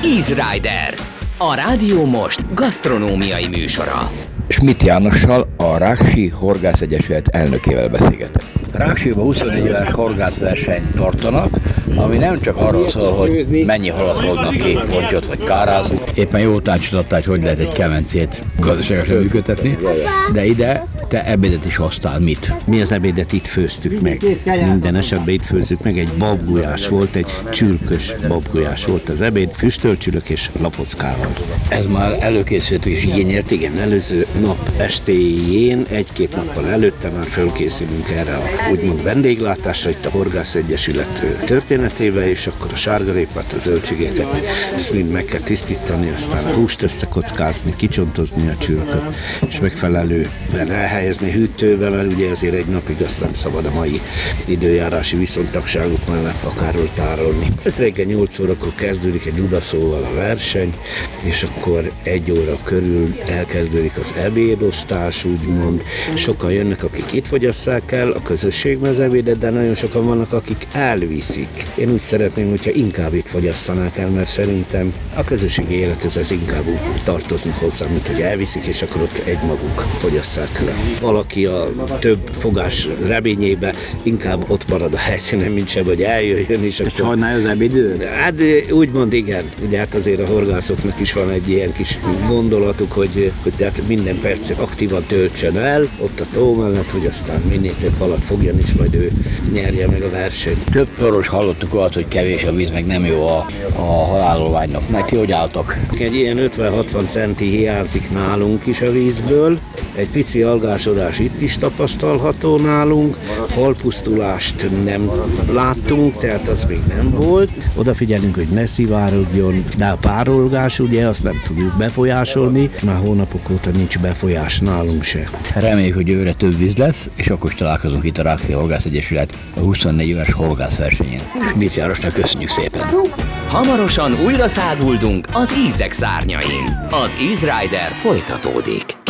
Easy Rider, a Rádió Most gasztronómiai műsora. Schmidt Jánossal, a Ráksi Horgász Egyesület elnökével beszélgetek. Ráksiban 24 éves horgászversenyt tartanak, ami nem csak arról szól, hogy mennyi halat fognak ki, pontyot vagy kárázni. Éppen jól tanácsot, hogy lehet egy kemencét gazdaságosan működtetni, de ide te ebédet is hoztál. Mit? Mi az ebédet itt főztük meg. Minden esetben itt főzzük meg. Egy babgulyás volt, egy csülkös babgulyás volt az ebéd, füstölcsülök és lapockával. Ez már előkészült és Igényelt, igen, előző nap estéjén, egy-két nappal előtte már fölkészülünk erre a úgymond vendéglátásra, itt a Horgász Egyesület történetével, és akkor a sárgarépát, a zöldségeket, ezt mind meg kell tisztítani, aztán a húst összekockázni, kicsontozni a csülköt, és megfelelően elhelyezni hűtőbe, mert ugye azért egy napig azt nem szabad a mai időjárási viszontagságok mellett akárhol tárolni. Ez reggel 8 órakor kezdődik egy udaszóval a verseny, és akkor 1 óra körül elkezdődik az ebédosztás, úgymond. Sokan jönnek, akik itt fogyasszák el a közösségben az ebédet, de nagyon sokan vannak, akik elviszik. Én úgy szeretném, hogyha inkább itt fogyasztanák el, mert szerintem a közösségi élethez ez inkább úgy tartoznak hozzá, mint hogy elviszik, és akkor ott egymaguk fogyasszák el. Valaki a több fogás reményébe inkább ott marad a helyszínen, mint sem, hogy eljöjjön, és akkor... Hagynál az ebédőt? Hát úgymond igen. Ugye hát azért a horgászoknak is van egy ilyen kis gondolatuk, hogy tehát minden percet aktívan töltsön el, ott a tó mellett, hogy aztán minél több halat fogjon, és majd ő nyerje meg a versenyt. Több soros hallottuk olyat, hogy kevés a víz, meg nem jó a halálolványnak. Meg ti hogy álltok? Egy ilyen 50-60 centi hiányzik nálunk is a vízből. Egy pici algásodás itt is tapasztalható nálunk. Halpusztulást nem láttunk, tehát az még nem volt. Odafigyelünk, hogy ne szivárodjon, de a párolgás ugye azt nem tudjuk befolyásolni. Már hónapok óta nincs befolyás nálunk se. Reméljük, hogy jövőre több víz lesz, és akkor is találkozunk itt a Ráksi Horgász Egyesület a 24 éves horgászversenyén. Schmidt Jánosnak köszönjük szépen! Hamarosan újra száguldunk az ízek szárnyain. Az Easy Rider folytatódik.